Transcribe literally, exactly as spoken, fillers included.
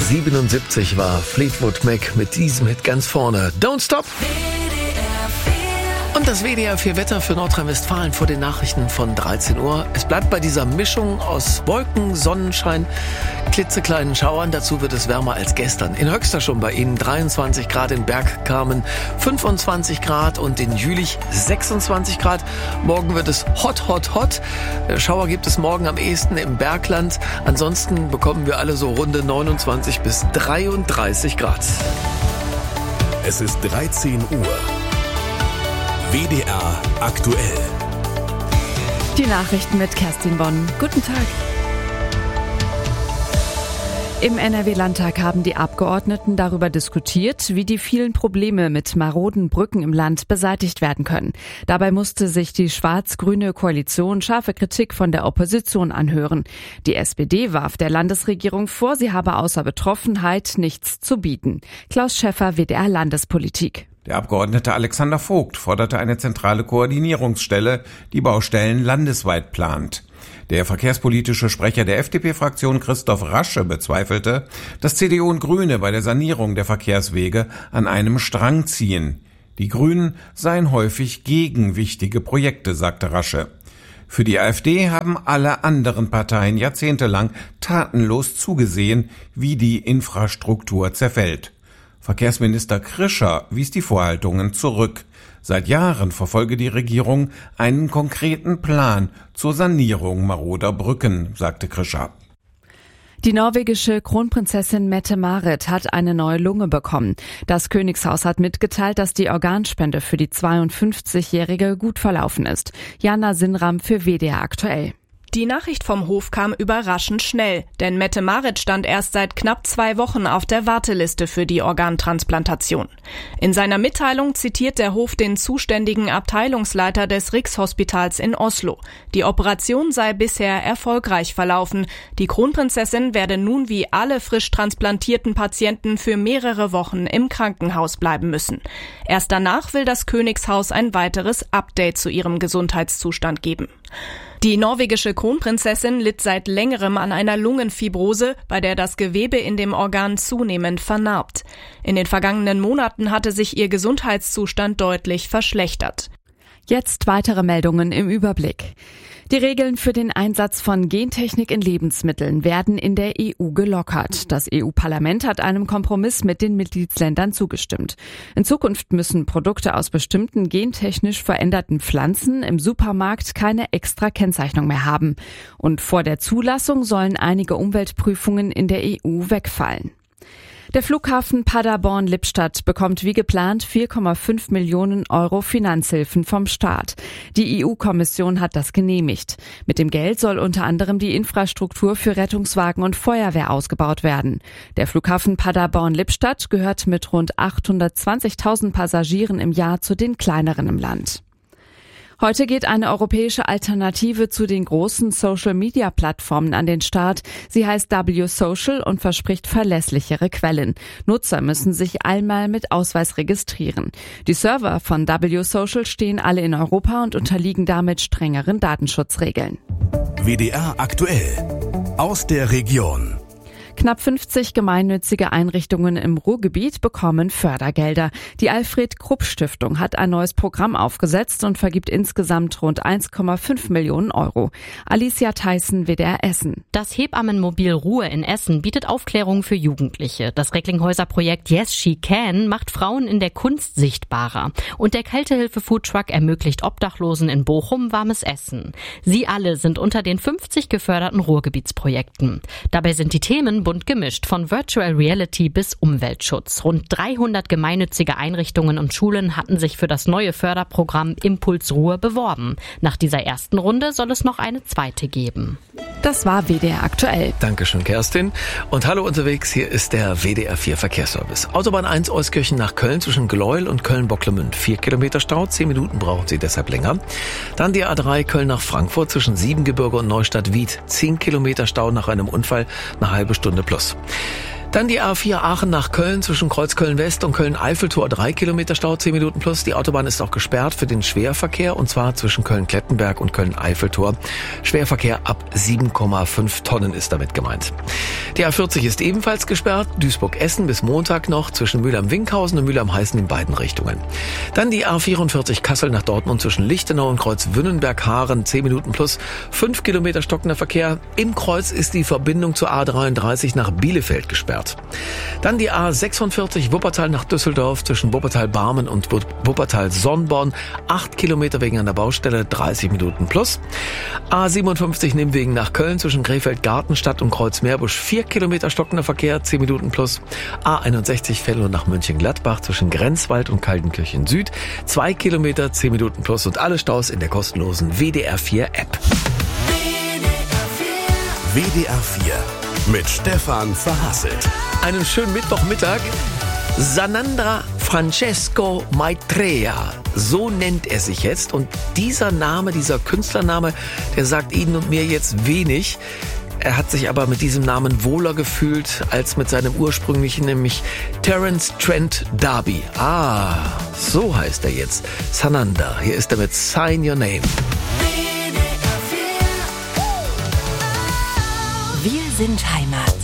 neunzehnhundertsiebenundsiebzig war Fleetwood Mac mit diesem Hit ganz vorne. Don't Stop! Und das W D R vier Wetter für Nordrhein-Westfalen vor den Nachrichten von dreizehn Uhr. Es bleibt bei dieser Mischung aus Wolken, Sonnenschein, klitzekleinen Schauern. Dazu wird es wärmer als gestern. In Höxter schon bei Ihnen dreiundzwanzig Grad, in Bergkamen fünfundzwanzig Grad und in Jülich sechsundzwanzig Grad. Morgen wird es hot, hot, hot. Schauer gibt es morgen am ehesten im Bergland. Ansonsten bekommen wir alle so runde neunundzwanzig bis dreiunddreißig Grad. Es ist dreizehn Uhr. W D R aktuell. Die Nachrichten mit Kerstin Bonn. Guten Tag. Im N R W-Landtag haben die Abgeordneten darüber diskutiert, wie die vielen Probleme mit maroden Brücken im Land beseitigt werden können. Dabei musste sich die schwarz-grüne Koalition scharfe Kritik von der Opposition anhören. Die S P D warf der Landesregierung vor, sie habe außer Betroffenheit nichts zu bieten. Klaus Schäffer, W D R Landespolitik. Der Abgeordnete Alexander Vogt forderte eine zentrale Koordinierungsstelle, die Baustellen landesweit plant. Der verkehrspolitische Sprecher der F D P-Fraktion Christoph Rasche bezweifelte, dass C D U und Grüne bei der Sanierung der Verkehrswege an einem Strang ziehen. Die Grünen seien häufig gegen wichtige Projekte, sagte Rasche. Für die AfD haben alle anderen Parteien jahrzehntelang tatenlos zugesehen, wie die Infrastruktur zerfällt. Verkehrsminister Krischer wies die Vorhaltungen zurück. Seit Jahren verfolge die Regierung einen konkreten Plan zur Sanierung maroder Brücken, sagte Krischer. Die norwegische Kronprinzessin Mette-Marit hat eine neue Lunge bekommen. Das Königshaus hat mitgeteilt, dass die Organspende für die zweiundfünfzigjährige gut verlaufen ist. Jana Sinnram für W D R aktuell. Die Nachricht vom Hof kam überraschend schnell, denn Mette-Marit stand erst seit knapp zwei Wochen auf der Warteliste für die Organtransplantation. In seiner Mitteilung zitiert der Hof den zuständigen Abteilungsleiter des Rikshospitals in Oslo. Die Operation sei bisher erfolgreich verlaufen. Die Kronprinzessin werde nun wie alle frisch transplantierten Patienten für mehrere Wochen im Krankenhaus bleiben müssen. Erst danach will das Königshaus ein weiteres Update zu ihrem Gesundheitszustand geben. Die norwegische Kronprinzessin litt seit längerem an einer Lungenfibrose, bei der das Gewebe in dem Organ zunehmend vernarbt. In den vergangenen Monaten hatte sich ihr Gesundheitszustand deutlich verschlechtert. Jetzt weitere Meldungen im Überblick. Die Regeln für den Einsatz von Gentechnik in Lebensmitteln werden in der E U gelockert. Das E U-Parlament hat einem Kompromiss mit den Mitgliedsländern zugestimmt. In Zukunft müssen Produkte aus bestimmten gentechnisch veränderten Pflanzen im Supermarkt keine extra Kennzeichnung mehr haben. Und vor der Zulassung sollen einige Umweltprüfungen in der E U wegfallen. Der Flughafen Paderborn-Lippstadt bekommt wie geplant vier Komma fünf Millionen Euro Finanzhilfen vom Staat. Die E U-Kommission hat das genehmigt. Mit dem Geld soll unter anderem die Infrastruktur für Rettungswagen und Feuerwehr ausgebaut werden. Der Flughafen Paderborn-Lippstadt gehört mit rund achthundertzwanzigtausend Passagieren im Jahr zu den kleineren im Land. Heute geht eine europäische Alternative zu den großen Social-Media-Plattformen an den Start. Sie heißt W Social und verspricht verlässlichere Quellen. Nutzer müssen sich einmal mit Ausweis registrieren. Die Server von W Social stehen alle in Europa und unterliegen damit strengeren Datenschutzregeln. W D R aktuell aus der Region. Knapp fünfzig gemeinnützige Einrichtungen im Ruhrgebiet bekommen Fördergelder. Die Alfred-Krupp-Stiftung hat ein neues Programm aufgesetzt und vergibt insgesamt rund eins Komma fünf Millionen Euro. Alicia Theissen, W D R Essen. Das Hebammenmobil Ruhe in Essen bietet Aufklärung für Jugendliche. Das Recklinghäuser-Projekt Yes She Can macht Frauen in der Kunst sichtbarer. Und der Kältehilfe-Foodtruck ermöglicht Obdachlosen in Bochum warmes Essen. Sie alle sind unter den fünfzig geförderten Ruhrgebietsprojekten. Dabei sind die Themen bunt gemischt, von Virtual Reality bis Umweltschutz. Rund dreihundert gemeinnützige Einrichtungen und Schulen hatten sich für das neue Förderprogramm Impuls Ruhr beworben. Nach dieser ersten Runde soll es noch eine zweite geben. Das war W D R aktuell. Dankeschön, Kerstin. Und hallo unterwegs, hier ist der W D R vier Verkehrsservice. Autobahn eins Euskirchen nach Köln zwischen Gleuel und Köln-Bocklemünd. Vier Kilometer Stau, zehn Minuten brauchen Sie deshalb länger. Dann die A drei Köln nach Frankfurt zwischen Siebengebirge und Neustadt-Wied. Zehn Kilometer Stau nach einem Unfall, eine halbe Stunde plus. Dann die A vier Aachen nach Köln zwischen Kreuz Köln-West und Köln-Eiffeltor. Drei Kilometer Stau, zehn Minuten plus. Die Autobahn ist auch gesperrt für den Schwerverkehr und zwar zwischen Köln-Klettenberg und Köln-Eiffeltor. Schwerverkehr ab sieben Komma fünf Tonnen ist damit gemeint. Die A vierzig ist ebenfalls gesperrt. Duisburg-Essen bis Montag noch zwischen Mülheim-Winkhausen und Mülheim-Heißen in beiden Richtungen. Dann die A vierundvierzig Kassel nach Dortmund zwischen Lichtenau und Kreuz Wünnenberg-Haaren. zehn Minuten plus. fünf Kilometer stockender Verkehr. Im Kreuz ist die Verbindung zur A dreiunddreißig nach Bielefeld gesperrt. Dann die A sechsundvierzig Wuppertal nach Düsseldorf zwischen Wuppertal-Barmen und Wuppertal-Sonnborn. acht Kilometer wegen einer Baustelle, dreißig Minuten plus. A siebenundfünfzig Nimwegen nach Köln zwischen Krefeld-Gartenstadt und Kreuz-Meerbusch. vier Kilometer stockender Verkehr, zehn Minuten plus. A einundsechzig Venlo nach Mönchengladbach zwischen Grenzwald und Kaltenkirchen Süd. zwei Kilometer, zehn Minuten plus und alle Staus in der kostenlosen W D R vier App. W D R vier mit Stefan Verhasselt. Einen schönen Mittwochmittag. Sanandra Francesco Maitreya, so nennt er sich jetzt. Und dieser Name, dieser Künstlername, der sagt Ihnen und mir jetzt wenig. Er hat sich aber mit diesem Namen wohler gefühlt als mit seinem ursprünglichen, nämlich Terence Trent D'Arby. Ah, so heißt er jetzt. Sananda, hier ist er mit Sign Your Name. Wir sind Heimat.